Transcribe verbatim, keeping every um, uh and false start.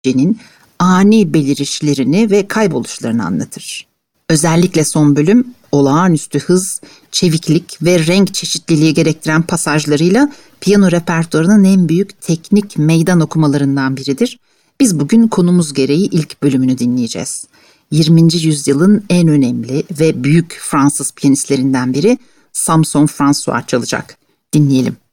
Cenin ani belirişlerini ve kayboluşlarını anlatır. Özellikle son bölüm olağanüstü hız, çeviklik ve renk çeşitliliği gerektiren pasajlarıyla piyano repertuarının en büyük teknik meydan okumalarından biridir. Biz bugün konumuz gereği ilk bölümünü dinleyeceğiz. yirminci yüzyılın en önemli ve büyük Fransız piyanistlerinden biri Samson François çalacak. Dinleyelim.